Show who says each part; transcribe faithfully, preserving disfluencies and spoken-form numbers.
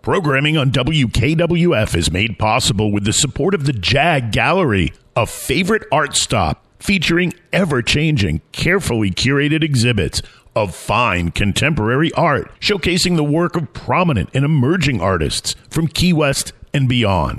Speaker 1: Programming on W K W F is made possible with the support of the Jag Gallery, a favorite art stop featuring ever-changing, carefully curated exhibits of fine contemporary art, showcasing the work of prominent and emerging artists from Key West and beyond.